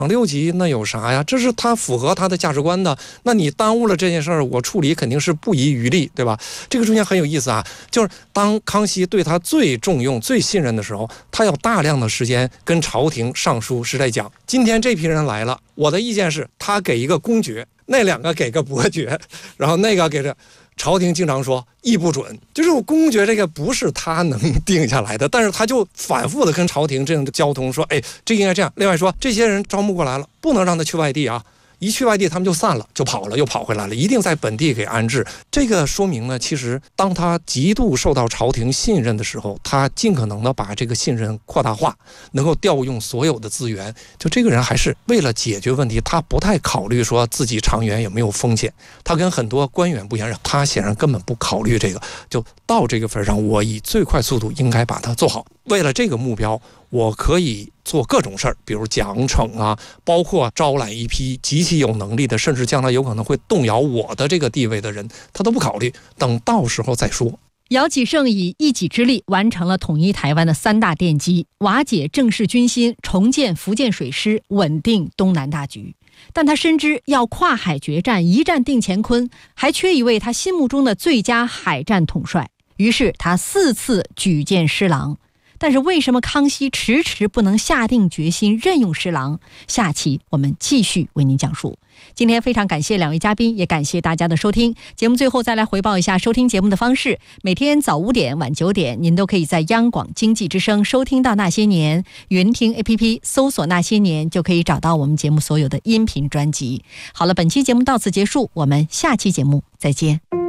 6级那有啥呀？这是他符合他的价值观的。那你耽误了这件事儿，我处理肯定是不遗余力，对吧？这个中间很有意思啊，就是当康熙对他最重用、最信任的时候，他有大量的时间跟朝廷上书是在讲，今天这批人来了，我的意见是他给一个公爵，那2个给个伯爵，然后那个给这。朝廷经常说议不准，就是公爵这个不是他能定下来的，但是他就反复的跟朝廷这样的交通说，哎，这应该这样。另外说，这些人招募过来了，不能让他去外地啊。一去外地他们就散了，就跑了，又跑回来了，一定在本地给安置。这个说明呢，其实当他极度受到朝廷信任的时候，他尽可能的把这个信任扩大化，能够调用所有的资源。就这个人还是为了解决问题，他不太考虑说自己长远有没有风险。他跟很多官员不一样，他显然根本不考虑这个，就到这个份上，我以最快速度应该把它做好。为了这个目标，我可以做各种事儿，比如奖惩啊，包括招揽一批极其有能力的，甚至将来有可能会动摇我的这个地位的人，他都不考虑，等到时候再说。 姚启圣以一己之力完成了统一台湾的3大奠基，瓦解郑氏军心，重建福建水师，稳定东南大局。但他深知要跨海决战，一战定乾坤，还缺一位他心目中的最佳海战统帅。于是他4次举荐施琅。但是为什么康熙迟迟不能下定决心任用施琅？下期我们继续为您讲述。今天非常感谢2位嘉宾，也感谢大家的收听。节目最后再来回报一下收听节目的方式：每天早5点、晚9点，您都可以在央广经济之声收听到《那些年》，云听 APP 搜索《那些年》就可以找到我们节目所有的音频专辑。好了，本期节目到此结束，我们下期节目再见。